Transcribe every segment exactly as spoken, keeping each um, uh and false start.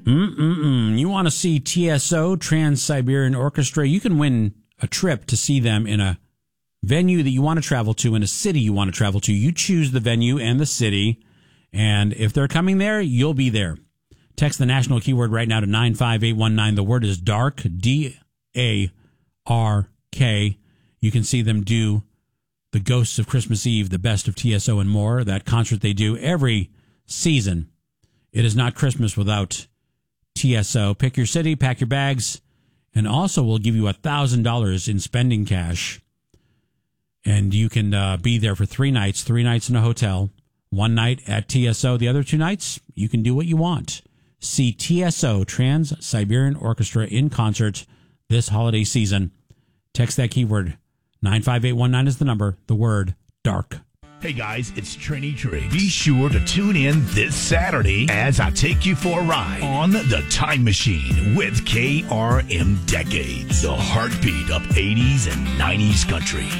Mm-mm-mm. You want to see T S O, Trans-Siberian Orchestra? You can win a trip to see them in a venue that you want to travel to, in a city you want to travel to. You choose the venue and the city, and if they're coming there, you'll be there. Text the national keyword right now to nine five eight one nine. The word is DARK, D A R K. You can see them do the Ghosts of Christmas Eve, the Best of T S O, and more. That concert they do every season. It is not Christmas without T S O. Pick your city, pack your bags, and also we'll give you one thousand dollars in spending cash. And you can uh, be there for three nights, three nights in a hotel, one night at T S O. The other two nights, you can do what you want. See T S O, Trans-Siberian Orchestra, in concert this holiday season. Text that keyword. nine five eight one nine is the number. The word DARK. Hey guys, it's Trini Triggs. Be sure to tune in this Saturday as I take you for a ride on the Time Machine with K R M Decades, the heartbeat of eighties and nineties country.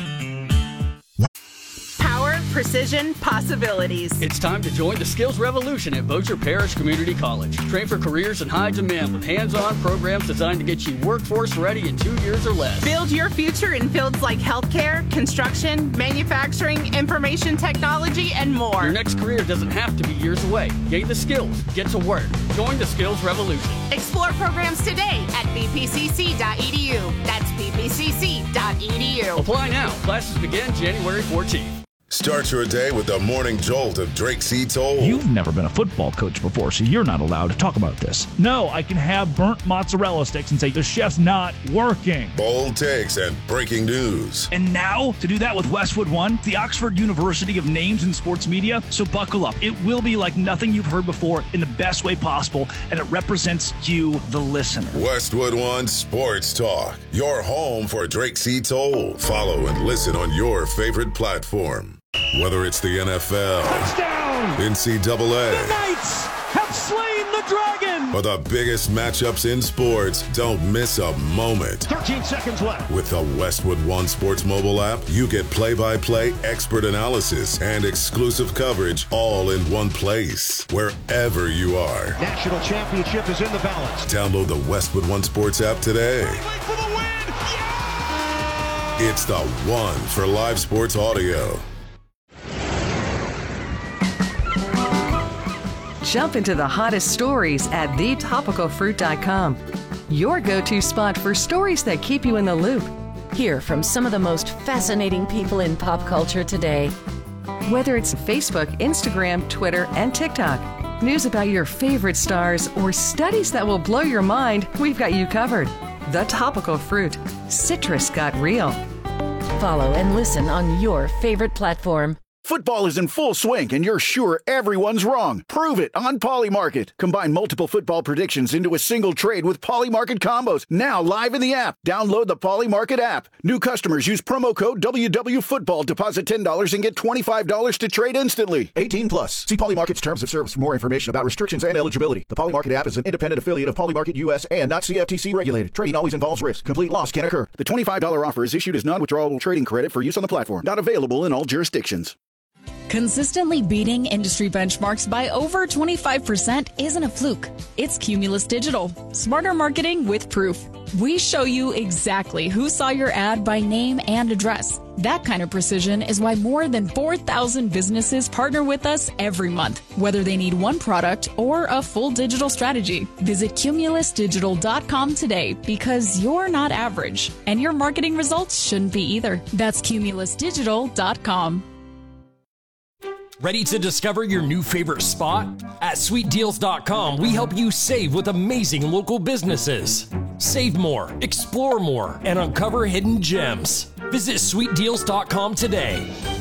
Power, precision, possibilities. It's time to join the skills revolution at Bossier Parish Community College. Train for careers in high demand with hands-on programs designed to get you workforce ready in two years or less. Build your future in fields like healthcare, construction, manufacturing, information technology, and more. Your next career doesn't have to be years away. Gain the skills. Get to work. Join the skills revolution. Explore programs today at b p c c dot e d u. That's b p c c dot e d u. Apply now. Classes begin January fourteenth. Start your day with the morning jolt of Drake C. Toll. You've never been a football coach before, so you're not allowed to talk about this. No, I can have burnt mozzarella sticks and say the chef's not working. Bold takes and breaking news. And now, to do that with Westwood One, the Oxford University of Names in Sports Media. So buckle up. It will be like nothing you've heard before in the best way possible, and it represents you, the listener. Westwood One Sports Talk, your home for Drake C. Toll. Follow and listen on your favorite platform. Whether it's the N F L, Touchdown! N C double A, The Knights have slain the dragon! or the biggest matchups in sports, don't miss a moment. thirteen seconds left. With the Westwood One Sports mobile app, you get play-by-play, expert analysis, and exclusive coverage all in one place, wherever you are. National championship is in the balance. Download the Westwood One Sports app today. For the win! Yeah! It's the one for live sports audio. Jump into the hottest stories at the topical fruit dot com. Your go-to spot for stories that keep you in the loop. Hear from some of the most fascinating people in pop culture today. Whether it's Facebook, Instagram, Twitter, and TikTok. News about your favorite stars or studies that will blow your mind, we've got you covered. The Topical Fruit. Citrus got real. Follow and listen on your favorite platform. Football is in full swing, and you're sure everyone's wrong. Prove it on Polymarket. Combine multiple football predictions into a single trade with Polymarket combos. Now live in the app. Download the Polymarket app. New customers use promo code W W Football. Deposit ten dollars and get twenty-five dollars to trade instantly. eighteen plus. See Polymarket's terms of service for more information about restrictions and eligibility. The Polymarket app is an independent affiliate of Polymarket U S and not C F T C regulated. Trading always involves risk. Complete loss can occur. The twenty-five dollars offer is issued as non-withdrawable trading credit for use on the platform. Not available in all jurisdictions. Consistently beating industry benchmarks by over twenty-five percent isn't a fluke. It's Cumulus Digital. Smarter marketing with proof. We show you exactly who saw your ad by name and address. That kind of precision is why more than four thousand businesses partner with us every month, whether they need one product or a full digital strategy. Visit cumulus digital dot com today because you're not average, and your marketing results shouldn't be either. That's cumulus digital dot com. Ready to discover your new favorite spot? At sweet deals dot com, we help you save with amazing local businesses. Save more, explore more, and uncover hidden gems. Visit sweet deals dot com today.